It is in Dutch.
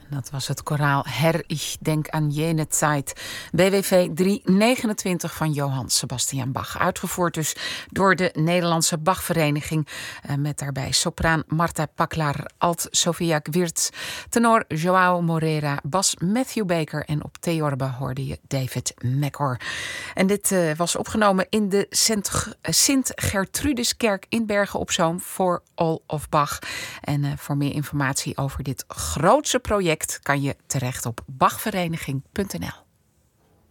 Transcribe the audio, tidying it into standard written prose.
Dat was het koraal Herr ich denk an jene Zeit. BWV 329 van Johann Sebastian Bach. Uitgevoerd dus door de Nederlandse Bachvereniging. Met daarbij sopraan Marta Paklar, alt Sofia Gwirtz, tenor João Moreira, bas Matthew Baker en op theorbe hoorde je David Macor. En dit was opgenomen in de Sint-Gertrudiskerk in Bergen op Zoom voor All of Bach. En voor meer informatie over dit grootse project kan je terecht op bachvereniging.nl.